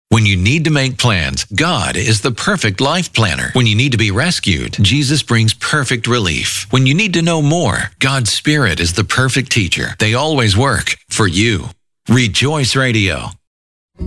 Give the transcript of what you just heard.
When you need to make plans, God is the perfect life planner. When you need to be rescued, Jesus brings perfect relief. When you need to know more, God's Spirit is the perfect teacher. They always work for you. Rejoice Radio,